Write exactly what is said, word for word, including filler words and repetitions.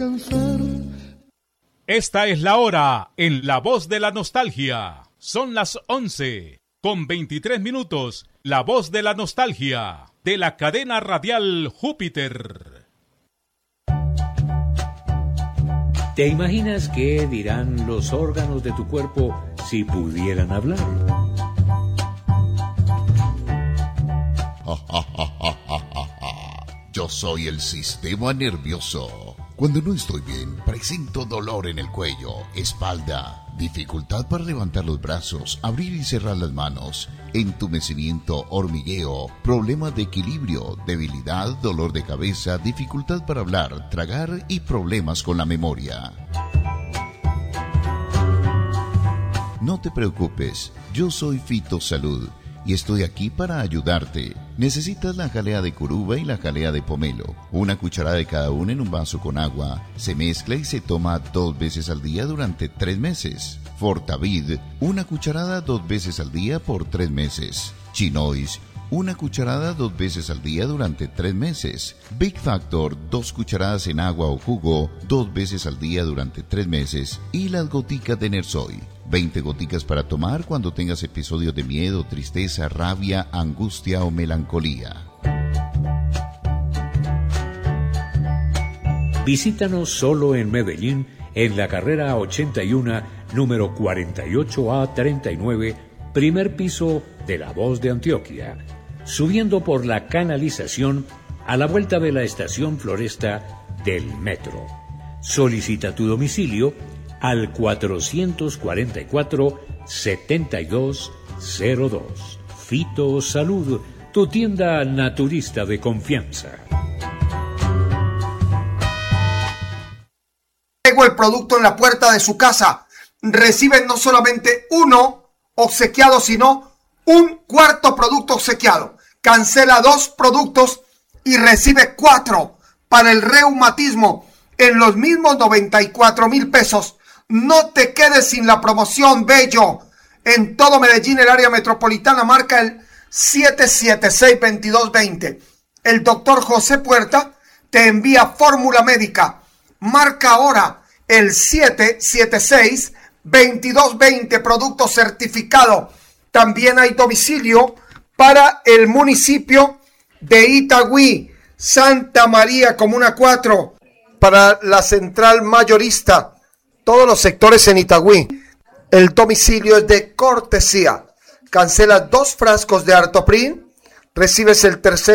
alcanzar. Esta es la hora en La Voz de la Nostalgia. Son las once con veintitrés minutos. La Voz de la Nostalgia de la cadena radial Júpiter. ¿Te imaginas qué dirán los órganos de tu cuerpo si pudieran hablar? Yo soy el sistema nervioso. Cuando no estoy bien, presento dolor en el cuello, espalda, dificultad para levantar los brazos, abrir y cerrar las manos, entumecimiento, hormigueo, problemas de equilibrio, debilidad, dolor de cabeza, dificultad para hablar, tragar y problemas con la memoria. No te preocupes, yo soy Fitosalud y estoy aquí para ayudarte. Necesitas la jalea de curuba y la jalea de pomelo. Una cucharada de cada una en un vaso con agua. Se mezcla y se toma dos veces al día durante tres meses. Fortavid, una cucharada dos veces al día por tres meses. Chinois, una cucharada dos veces al día durante tres meses. Big Factor, dos cucharadas en agua o jugo, dos veces al día durante tres meses. Y las goticas de Nersoy, veinte goticas para tomar cuando tengas episodios de miedo, tristeza, rabia, angustia o melancolía. Visítanos solo en Medellín, en la carrera ochenta y uno, número cuarenta y ocho A treinta y nueve, primer piso de La Voz de Antioquia, subiendo por la canalización a la vuelta de la estación Floresta del metro. Solicita tu domicilio al cuatrocientos cuarenta y cuatro, setenta y dos cero dos. Fitosalud, tu tienda naturista de confianza. Traigo el producto en la puerta de su casa. Reciben no solamente uno obsequiado, sino un cuarto producto obsequiado. Cancela dos productos y recibe cuatro para el reumatismo en los mismos noventa y cuatro mil pesos. No te quedes sin la promoción, bello. En todo Medellín, el área metropolitana, marca el siete siete seis, veintidós veinte. El doctor José Puerta te envía fórmula médica. Marca ahora el siete siete seis, veintidós veinte, producto certificado. También hay domicilio para el municipio de Itagüí, Santa María, Comuna cuatro, para la central mayorista. Todos los sectores en Itagüí. El domicilio es de cortesía. Cancelas dos frascos de Artoprin, recibes el tercer